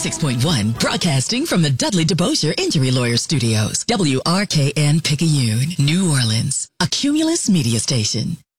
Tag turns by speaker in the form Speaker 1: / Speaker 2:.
Speaker 1: 106.1, broadcasting from the Dudley DeBosier Injury Lawyer Studios. WRKN Picayune, New Orleans, a Cumulus media station.